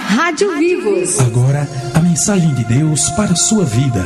Rádio Vivos. Agora, a mensagem de Deus para a sua vida.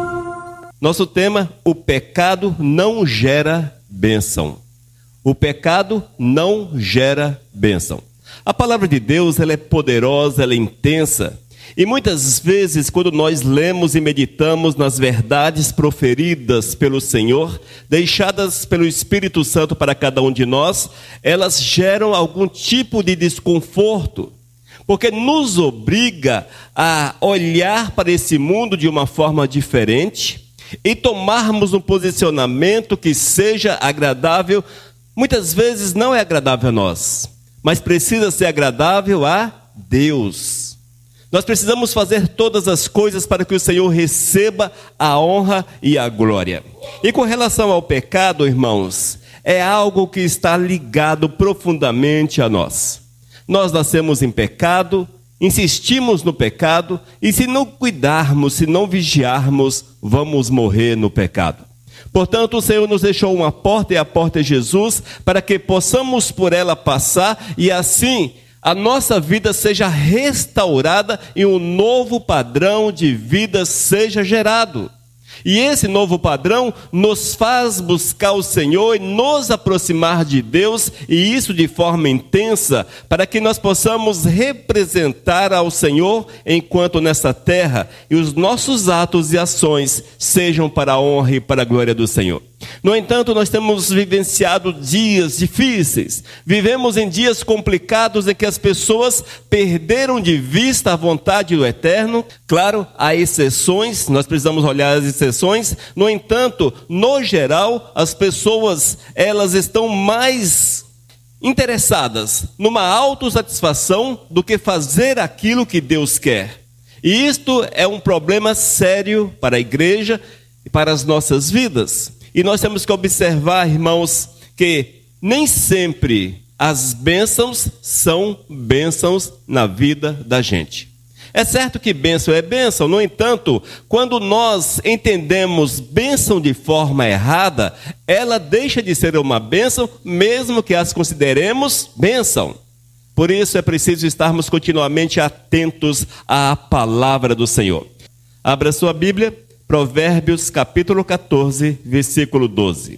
Nosso tema: o pecado não gera bênção. O pecado não gera bênção. A palavra de Deus, ela é poderosa, ela é intensa. E muitas vezes, quando nós lemos e meditamos nas verdades proferidas pelo Senhor, deixadas pelo Espírito Santo para cada um de nós, elas geram algum tipo de desconforto, porque nos obriga a olhar para esse mundo de uma forma diferente e tomarmos um posicionamento que seja agradável. Muitas vezes não é agradável a nós, mas precisa ser agradável a Deus. Nós precisamos fazer todas as coisas para que o Senhor receba a honra e a glória. E com relação ao pecado, irmãos, é algo que está ligado profundamente a nós. Nós nascemos em pecado, insistimos no pecado, e se não cuidarmos, se não vigiarmos, vamos morrer no pecado. Portanto, o Senhor nos deixou uma porta, e a porta é Jesus, para que possamos por ela passar, e assim a nossa vida seja restaurada e um novo padrão de vida seja gerado. E esse novo padrão nos faz buscar o Senhor e nos aproximar de Deus, e isso de forma intensa, para que nós possamos representar ao Senhor enquanto nessa terra, e os nossos atos e ações sejam para a honra e para a glória do Senhor. No entanto, nós temos vivenciado dias difíceis, vivemos em dias complicados em que as pessoas perderam de vista a vontade do Eterno. Claro, há exceções, nós precisamos olhar as exceções. No entanto, no geral, as pessoas, elas estão mais interessadas numa autossatisfação do que fazer aquilo que Deus quer. E isto é um problema sério para a igreja e para as nossas vidas. E nós temos que observar, irmãos, que nem sempre as bênçãos são bênçãos na vida da gente. É certo que bênção é bênção, no entanto, quando nós entendemos bênção de forma errada, ela deixa de ser uma bênção, mesmo que as consideremos bênção. Por isso é preciso estarmos continuamente atentos à palavra do Senhor. Abra sua Bíblia. Provérbios capítulo 14, versículo 12.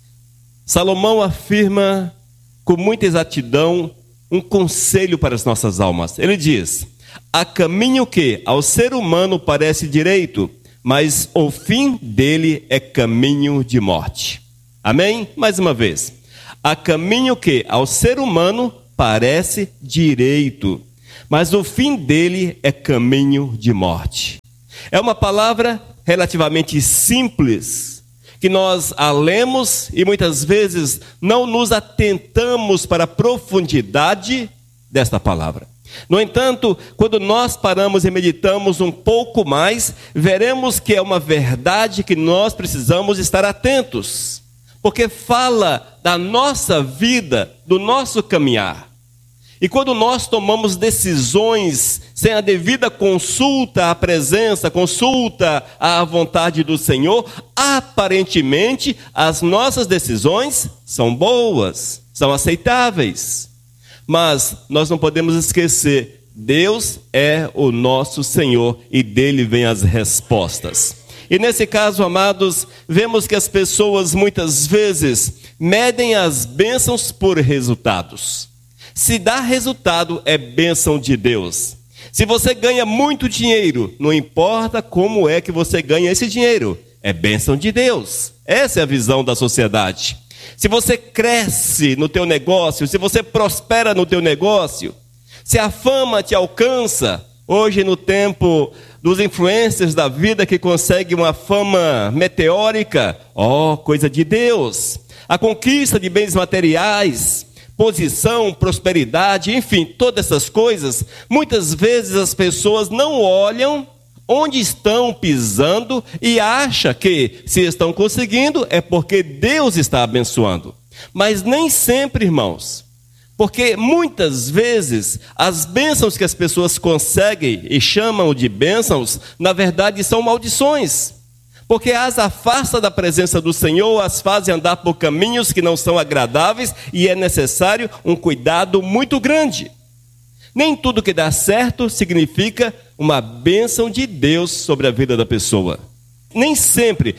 Salomão afirma com muita exatidão um conselho para as nossas almas. Ele diz: há caminho que ao ser humano parece direito, mas o fim dele é caminho de morte. Amém? Mais uma vez. Há caminho que ao ser humano parece direito, mas o fim dele é caminho de morte. É uma palavra relativamente simples, que nós a lemos e muitas vezes não nos atentamos para a profundidade desta palavra. No entanto, quando nós paramos e meditamos um pouco mais, veremos que é uma verdade que nós precisamos estar atentos, porque fala da nossa vida, do nosso caminhar. E quando nós tomamos decisões sem a devida consulta à presença, consulta à vontade do Senhor, aparentemente as nossas decisões são boas, são aceitáveis. Mas nós não podemos esquecer, Deus é o nosso Senhor e dele vêm as respostas. E nesse caso, amados, vemos que as pessoas muitas vezes medem as bênçãos por resultados. Se dá resultado, é bênção de Deus. Se você ganha muito dinheiro, não importa como é que você ganha esse dinheiro, é bênção de Deus. Essa é a visão da sociedade. Se você cresce no teu negócio, se você prospera no teu negócio, se a fama te alcança, hoje no tempo dos influencers da vida que conseguem uma fama meteórica, coisa de Deus. A conquista de bens materiais, posição, prosperidade, enfim, todas essas coisas, muitas vezes as pessoas não olham onde estão pisando e acham que se estão conseguindo é porque Deus está abençoando. Mas nem sempre, irmãos, porque muitas vezes as bênçãos que as pessoas conseguem e chamam de bênçãos, na verdade são maldições. Porque as afasta da presença do Senhor, as fazem andar por caminhos que não são agradáveis e é necessário um cuidado muito grande. Nem tudo que dá certo significa uma bênção de Deus sobre a vida da pessoa. Nem sempre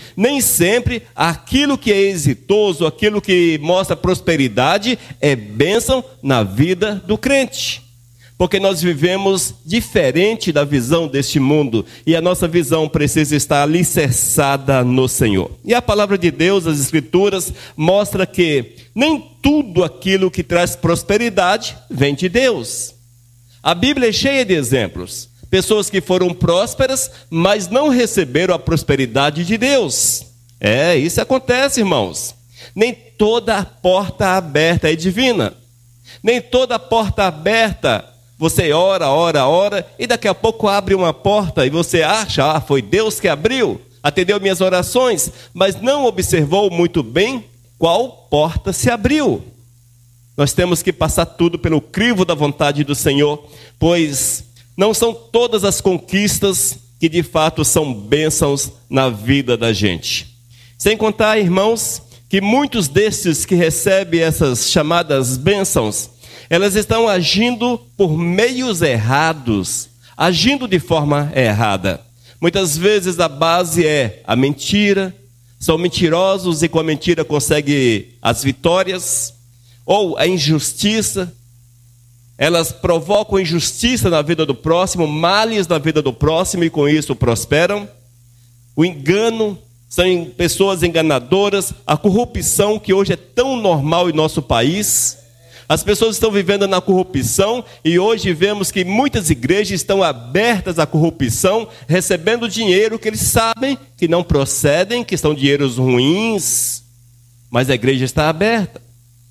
aquilo que é exitoso, aquilo que mostra prosperidade é bênção na vida do crente. Porque nós vivemos diferente da visão deste mundo e a nossa visão precisa estar alicerçada no Senhor. E a palavra de Deus, as Escrituras, mostra que nem tudo aquilo que traz prosperidade vem de Deus. A Bíblia é cheia de exemplos. Pessoas que foram prósperas, mas não receberam a prosperidade de Deus. Isso acontece, irmãos. Nem toda porta aberta é divina. Nem toda porta aberta, você ora, e daqui a pouco abre uma porta e você acha, foi Deus que abriu, atendeu minhas orações, mas não observou muito bem qual porta se abriu. Nós temos que passar tudo pelo crivo da vontade do Senhor, pois não são todas as conquistas que de fato são bênçãos na vida da gente. Sem contar, irmãos, que muitos desses que recebem essas chamadas bênçãos, elas estão agindo por meios errados, agindo de forma errada. Muitas vezes a base é a mentira, são mentirosos e com a mentira conseguem as vitórias, ou a injustiça. Elas provocam injustiça na vida do próximo, males na vida do próximo e com isso prosperam. O engano, são pessoas enganadoras, a corrupção que hoje é tão normal em nosso país. As pessoas estão vivendo na corrupção e hoje vemos que muitas igrejas estão abertas à corrupção, recebendo dinheiro que eles sabem que não procedem, que são dinheiros ruins, mas a igreja está aberta.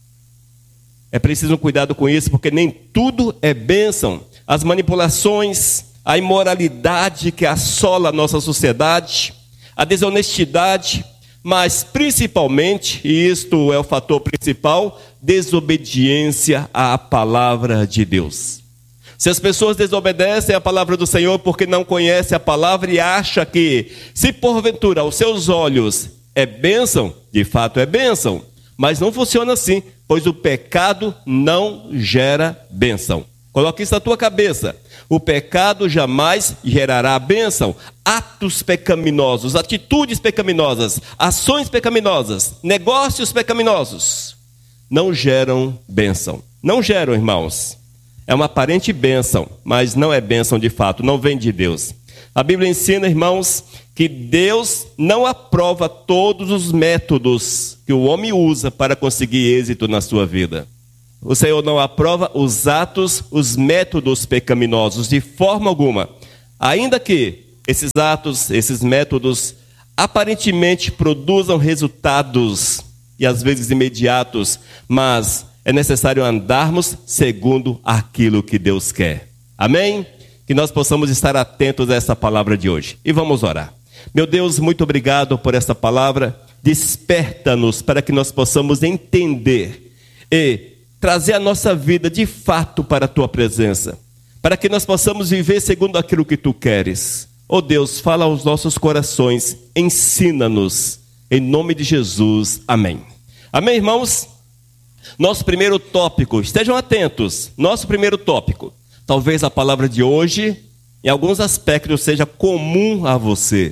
É preciso um cuidado com isso, porque nem tudo é bênção. As manipulações, a imoralidade que assola a nossa sociedade, a desonestidade, mas principalmente, e isto é o fator principal, desobediência à palavra de Deus. Se as pessoas desobedecem à palavra do Senhor porque não conhecem a palavra e acham que, se porventura aos seus olhos é bênção, de fato é bênção, mas não funciona assim, pois o pecado não gera bênção. Coloque isso na tua cabeça. O pecado jamais gerará bênção. Atos pecaminosos, atitudes pecaminosas, ações pecaminosas, negócios pecaminosos não geram bênção. Não geram, irmãos. É uma aparente bênção, mas não é bênção de fato, não vem de Deus. A Bíblia ensina, irmãos, que Deus não aprova todos os métodos que o homem usa para conseguir êxito na sua vida. O Senhor não aprova os atos, os métodos pecaminosos de forma alguma. Ainda que esses atos, esses métodos, aparentemente produzam resultados, e às vezes imediatos, mas é necessário andarmos segundo aquilo que Deus quer. Amém? Que nós possamos estar atentos a essa palavra de hoje. E vamos orar. Meu Deus, muito obrigado por essa palavra. Desperta-nos para que nós possamos entender e trazer a nossa vida de fato para a Tua presença, para que nós possamos viver segundo aquilo que Tu queres. Oh Deus, fala aos nossos corações, ensina-nos, em nome de Jesus, amém. Amém, irmãos? Nosso primeiro tópico, estejam atentos, nosso primeiro tópico, talvez a palavra de hoje, em alguns aspectos, seja comum a você.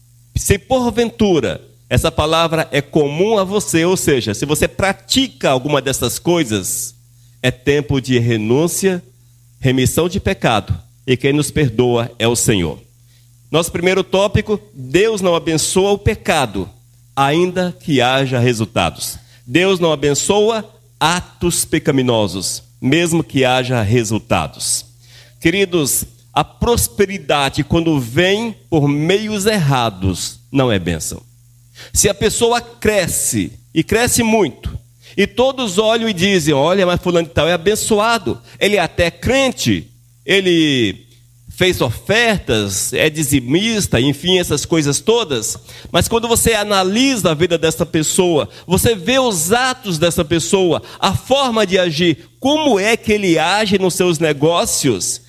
Se porventura essa palavra é comum a você, ou seja, se você pratica alguma dessas coisas, é tempo de renúncia, remissão de pecado, e quem nos perdoa é o Senhor. Nosso primeiro tópico, Deus não abençoa o pecado, ainda que haja resultados. Deus não abençoa atos pecaminosos, mesmo que haja resultados. Queridos, a prosperidade, quando vem por meios errados, não é bênção. Se a pessoa cresce, e cresce muito, e todos olham e dizem, olha, mas fulano de tal é abençoado, ele é até crente, ele fez ofertas, é dizimista, enfim, essas coisas todas, mas quando você analisa a vida dessa pessoa, você vê os atos dessa pessoa, a forma de agir, como é que ele age nos seus negócios,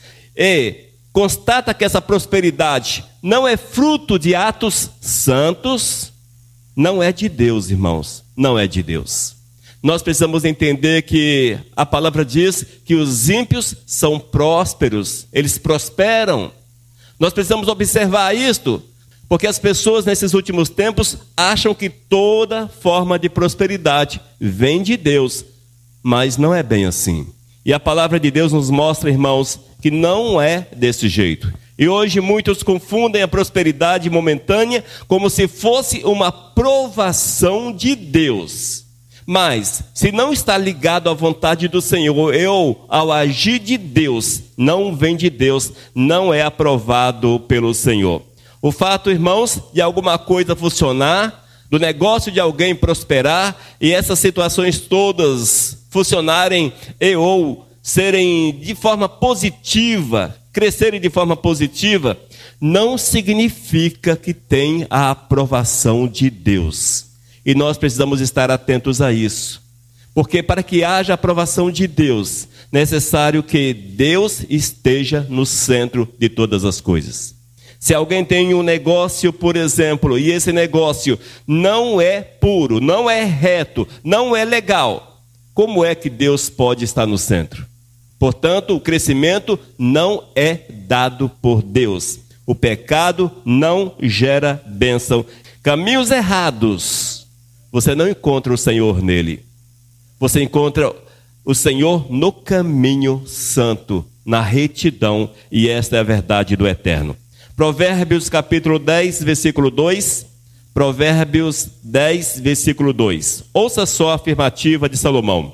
e constata que essa prosperidade não é fruto de atos santos, não é de Deus, irmãos, não é de Deus. Nós precisamos entender que a palavra diz que os ímpios são prósperos, eles prosperam. Nós precisamos observar isto, porque as pessoas nesses últimos tempos acham que toda forma de prosperidade vem de Deus, mas não é bem assim. E a palavra de Deus nos mostra, irmãos, que não é desse jeito. E hoje muitos confundem a prosperidade momentânea como se fosse uma provação de Deus. Mas, se não está ligado à vontade do Senhor, ou ao agir de Deus, não vem de Deus, não é aprovado pelo Senhor. O fato, irmãos, de alguma coisa funcionar, do negócio de alguém prosperar, e essas situações todas funcionarem ou serem de forma positiva, crescerem de forma positiva, não significa que tem a aprovação de Deus. E nós precisamos estar atentos a isso. Porque para que haja aprovação de Deus, é necessário que Deus esteja no centro de todas as coisas. Se alguém tem um negócio, por exemplo, e esse negócio não é puro, não é reto, não é legal, como é que Deus pode estar no centro? Portanto, o crescimento não é dado por Deus. O pecado não gera bênção. Caminhos errados, você não encontra o Senhor nele. Você encontra o Senhor no caminho santo, na retidão, e esta é a verdade do Eterno. Provérbios capítulo 10, versículo 2. Provérbios 10, versículo 2. Ouça só a afirmativa de Salomão.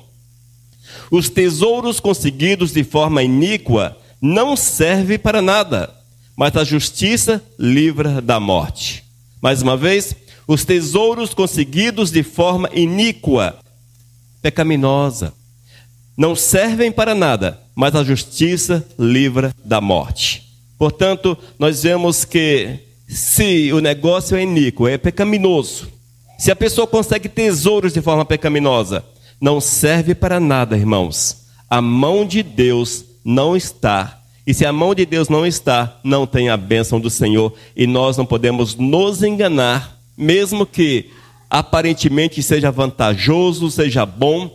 Os tesouros conseguidos de forma iníqua não servem para nada, mas a justiça livra da morte. Mais uma vez, os tesouros conseguidos de forma iníqua, pecaminosa, não servem para nada, mas a justiça livra da morte. Portanto, nós vemos que se o negócio é iníquo, é pecaminoso, se a pessoa consegue tesouros de forma pecaminosa, não serve para nada, irmãos. A mão de Deus não está. E se a mão de Deus não está, não tem a bênção do Senhor. E nós não podemos nos enganar, mesmo que aparentemente seja vantajoso, seja bom,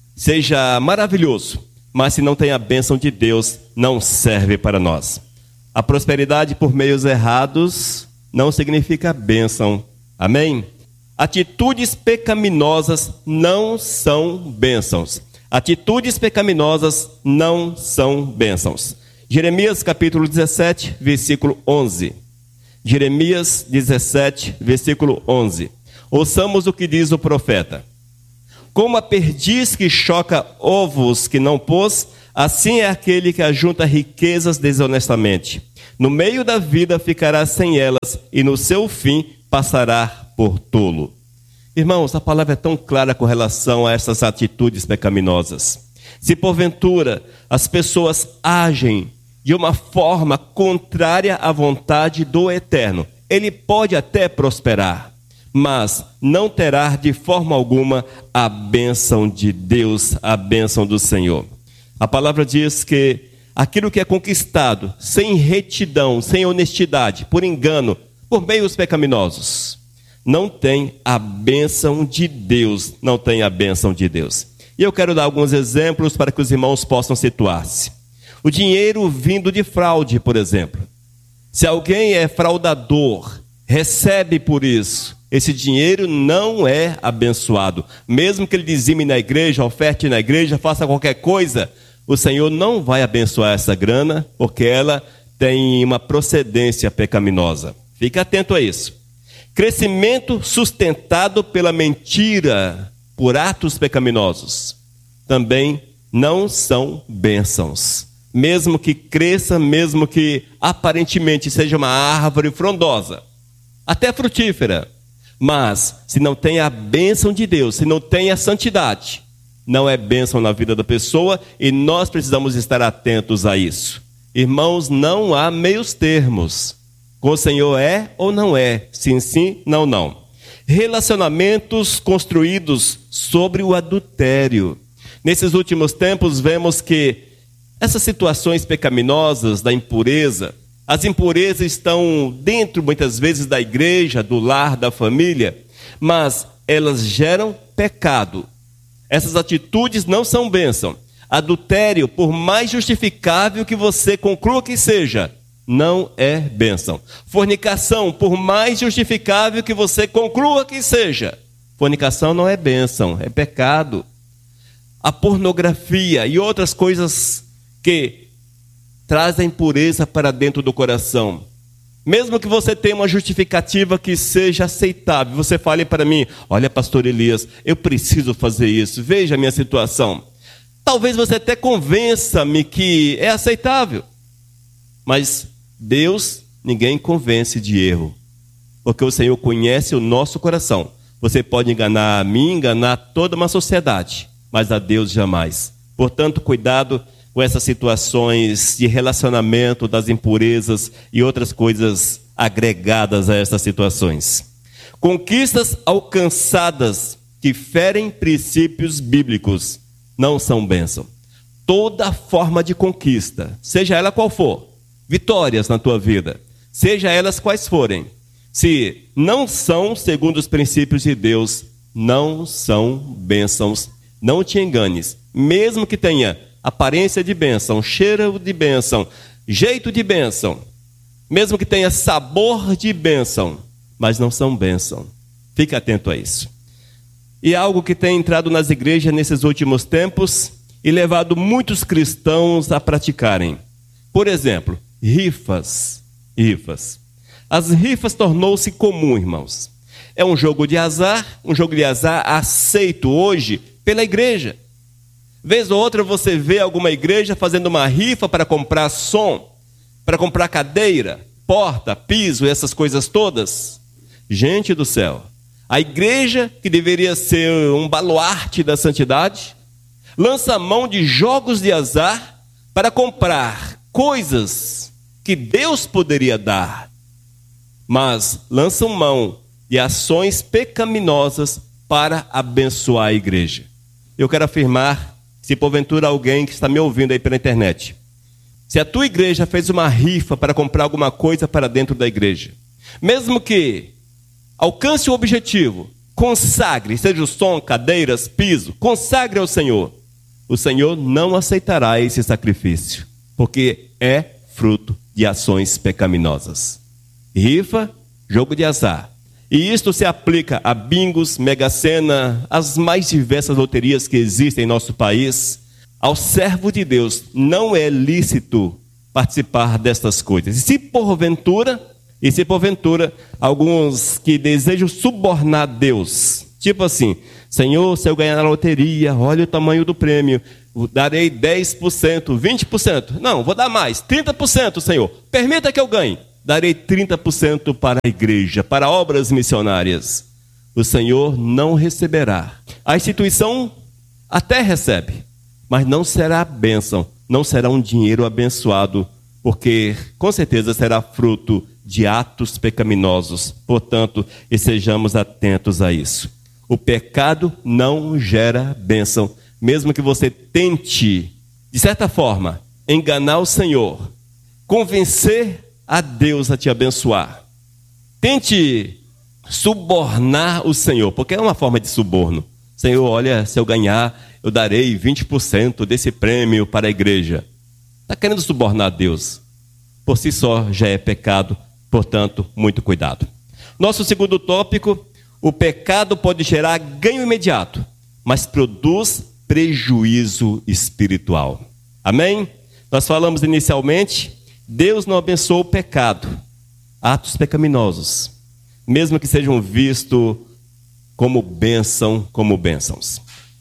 seja maravilhoso. Mas se não tem a bênção de Deus, não serve para nós. A prosperidade por meios errados não significa bênção. Amém? Atitudes pecaminosas não são bênçãos. Atitudes pecaminosas não são bênçãos. Jeremias capítulo 17, versículo 11. Jeremias 17, versículo 11. Ouçamos o que diz o profeta. Como a perdiz que choca ovos que não pôs, assim é aquele que ajunta riquezas desonestamente. No meio da vida ficará sem elas, e no seu fim passará por tolo. Irmãos, a palavra é tão clara com relação a essas atitudes pecaminosas. Se porventura as pessoas agem de uma forma contrária à vontade do Eterno, ele pode até prosperar, mas não terá de forma alguma a bênção de Deus, a bênção do Senhor. A palavra diz que aquilo que é conquistado sem retidão, sem honestidade, por engano, por meios pecaminosos, não tem a bênção de Deus, não tem a bênção de Deus. E eu quero dar alguns exemplos para que os irmãos possam situar-se. O dinheiro vindo de fraude, por exemplo. Se alguém é fraudador, recebe por isso, esse dinheiro não é abençoado. Mesmo que ele dizime na igreja, oferte na igreja, faça qualquer coisa, o Senhor não vai abençoar essa grana, porque ela tem uma procedência pecaminosa. Fique atento a isso. Crescimento sustentado pela mentira, por atos pecaminosos, também não são bênçãos. Mesmo que cresça, mesmo que aparentemente seja uma árvore frondosa, até frutífera, mas se não tem a bênção de Deus, se não tem a santidade, não é bênção na vida da pessoa, e nós precisamos estar atentos a isso. Irmãos, não há meios termos. Com o Senhor é ou não é? Sim, sim, não, não. Relacionamentos construídos sobre o adultério. Nesses últimos tempos vemos que essas situações pecaminosas da impureza, as impurezas estão dentro muitas vezes da igreja, do lar, da família, mas elas geram pecado. Essas atitudes não são bênção. Adultério, por mais justificável que você conclua que seja, não é bênção. Fornicação, por mais justificável que você conclua que seja, fornicação não é bênção, é pecado. A pornografia e outras coisas que trazem impureza para dentro do coração. Mesmo que você tenha uma justificativa que seja aceitável, você fale para mim, olha, pastor Elias, eu preciso fazer isso, veja a minha situação. Talvez você até convença-me que é aceitável, mas Deus, ninguém convence de erro, porque o Senhor conhece o nosso coração. Você pode enganar a mim, enganar toda uma sociedade, mas a Deus jamais. Portanto, cuidado com essas situações de relacionamento, das impurezas e outras coisas agregadas a essas situações. Conquistas alcançadas que ferem princípios bíblicos não são bênção. Toda forma de conquista, seja ela qual for, vitórias na tua vida, seja elas quais forem, se não são segundo os princípios de Deus, não são bênçãos. Não te enganes, mesmo que tenha aparência de bênção, cheiro de bênção, jeito de bênção, mesmo que tenha sabor de bênção, mas não são bênção. Fique atento a isso. E algo que tem entrado nas igrejas nesses últimos tempos e levado muitos cristãos a praticarem. Por exemplo, rifas. As rifas tornou-se comum, irmãos. É um jogo de azar aceito hoje pela igreja. Vez ou outra você vê alguma igreja fazendo uma rifa para comprar som, para comprar cadeira, porta, piso, essas coisas todas. Gente do céu, a igreja, que deveria ser um baluarte da santidade, lança mão de jogos de azar para comprar coisas que Deus poderia dar, mas lançam mão de ações pecaminosas para abençoar a igreja. Eu quero afirmar, se porventura alguém que está me ouvindo aí pela internet, se a tua igreja fez uma rifa para comprar alguma coisa para dentro da igreja, mesmo que alcance o objetivo, consagre, seja o som, cadeiras, piso, consagre ao Senhor. O Senhor não aceitará esse sacrifício, porque é fruto de ações pecaminosas. Rifa, jogo de azar. E isto se aplica a bingos, Mega Sena, as mais diversas loterias que existem em nosso país. Ao servo de Deus não é lícito participar destas coisas. E se porventura, alguns que desejam subornar Deus, tipo assim, Senhor, se eu ganhar na loteria, olha o tamanho do prêmio, darei 10%, 20%. Não, vou dar mais, 30%, Senhor. Permita que eu ganhe. Darei 30% para a igreja, para obras missionárias. O Senhor não receberá. A instituição até recebe, mas não será bênção, não será um dinheiro abençoado, porque com certeza será fruto de atos pecaminosos. Portanto, estejamos atentos a isso. O pecado não gera bênção, mesmo que você tente, de certa forma, enganar o Senhor, convencer a Deus a te abençoar. Tente subornar o Senhor, porque é uma forma de suborno. Senhor, olha, se eu ganhar, eu darei 20% desse prêmio para a igreja. Está querendo subornar Deus. Por si só já é pecado, portanto, muito cuidado. Nosso segundo tópico, o pecado pode gerar ganho imediato, mas produz prejuízo espiritual. Amém? Nós falamos inicialmente, Deus não abençoa o pecado, atos pecaminosos, mesmo que sejam vistos como bênçãos.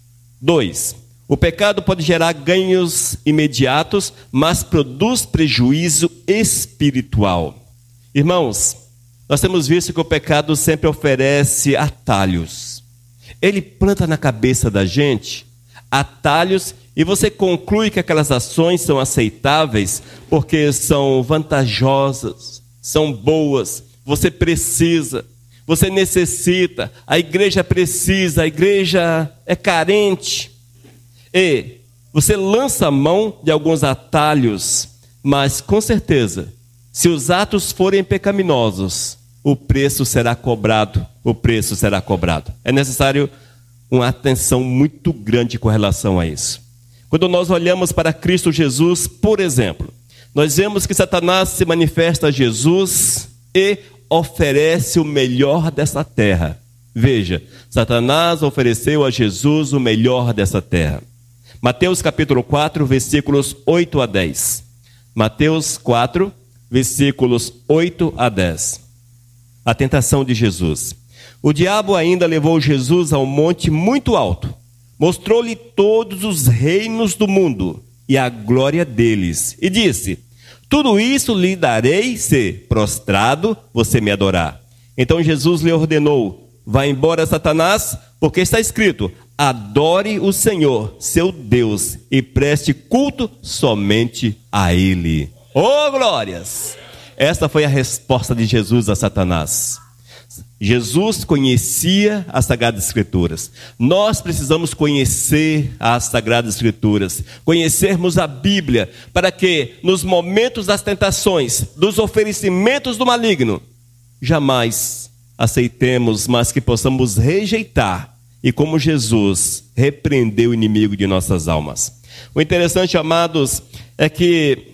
2. O pecado pode gerar ganhos imediatos, mas produz prejuízo espiritual. Irmãos, nós temos visto que o pecado sempre oferece atalhos. Ele planta na cabeça da gente atalhos e você conclui que aquelas ações são aceitáveis porque são vantajosas, são boas, você precisa, você necessita, a igreja precisa, a igreja é carente. E você lança a mão de alguns atalhos, mas com certeza, se os atos forem pecaminosos, o preço será cobrado. É necessário uma atenção muito grande com relação a isso. Quando nós olhamos para Cristo Jesus, por exemplo, nós vemos que Satanás se manifesta a Jesus e oferece o melhor dessa terra. Veja, Satanás ofereceu a Jesus o melhor dessa terra. Mateus capítulo 4, versículos 8 a 10. Mateus 4, versículos 8 a 10. A tentação de Jesus. O diabo ainda levou Jesus a um monte muito alto. Mostrou-lhe todos os reinos do mundo e a glória deles. E disse: tudo isso lhe darei se, prostrado, você me adorar. Então Jesus lhe ordenou: vá embora, Satanás, porque está escrito: adore o Senhor, seu Deus, e preste culto somente a Ele. Oh, glórias! Esta foi a resposta de Jesus a Satanás. Jesus conhecia as Sagradas Escrituras. Nós precisamos conhecer as Sagradas Escrituras, conhecermos a Bíblia, para que nos momentos das tentações, dos oferecimentos do maligno, jamais aceitemos, mas que possamos rejeitar e, como Jesus, repreender o inimigo de nossas almas. O interessante, amados, é que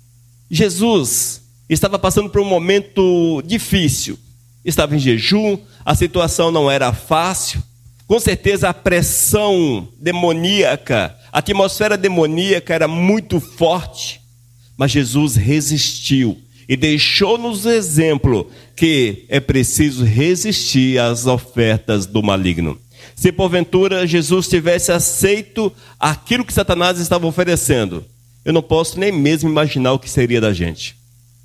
Jesus estava passando por um momento difícil. Estava em jejum, a situação não era fácil. Com certeza a pressão demoníaca, a atmosfera demoníaca era muito forte. Mas Jesus resistiu e deixou-nos exemplo que é preciso resistir às ofertas do maligno. Se porventura Jesus tivesse aceito aquilo que Satanás estava oferecendo, eu não posso nem mesmo imaginar o que seria da gente.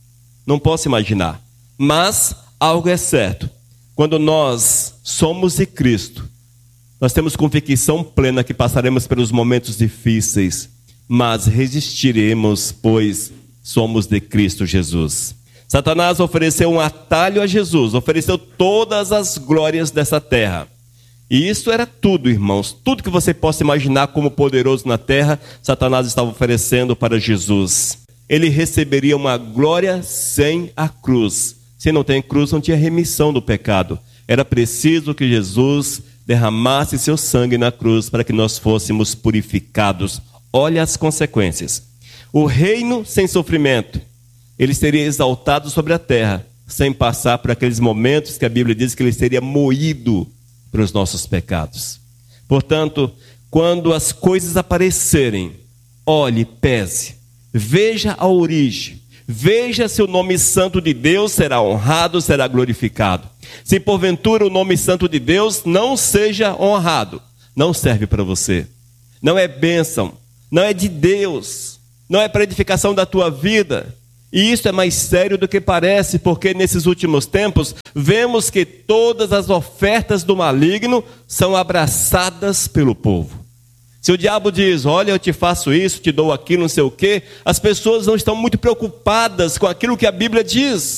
Não posso imaginar. Mas algo é certo: quando nós somos de Cristo, nós temos convicção plena que passaremos pelos momentos difíceis, mas resistiremos, pois somos de Cristo Jesus. Satanás ofereceu um atalho a Jesus, ofereceu todas as glórias dessa terra. E isso era tudo, irmãos. Tudo que você possa imaginar como poderoso na terra, Satanás estava oferecendo para Jesus. Ele receberia uma glória sem a cruz. Se não tem cruz, não tinha remissão do pecado. Era preciso que Jesus derramasse seu sangue na cruz para que nós fôssemos purificados. Olha as consequências. O reino sem sofrimento, ele seria exaltado sobre a terra, sem passar por aqueles momentos que a Bíblia diz que ele seria moído pelos nossos pecados. Portanto, quando as coisas aparecerem, olhe, pese, veja a origem. Veja se o nome santo de Deus será honrado, será glorificado. Se porventura o nome santo de Deus não seja honrado, não serve para você. Não é bênção, não é de Deus, não é para edificação da tua vida. E isso é mais sério do que parece, porque nesses últimos tempos vemos que todas as ofertas do maligno são abraçadas pelo povo. Se o diabo diz: olha, eu te faço isso, te dou aquilo, não sei o quê, as pessoas não estão muito preocupadas com aquilo que a Bíblia diz.